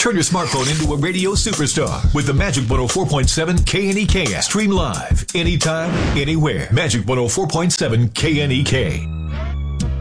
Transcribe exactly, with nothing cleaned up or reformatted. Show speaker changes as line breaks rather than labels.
Turn your smartphone into a radio superstar with the Magic one oh four point seven K N E K app. Stream live, anytime, anywhere. Magic one oh four point seven K N E K.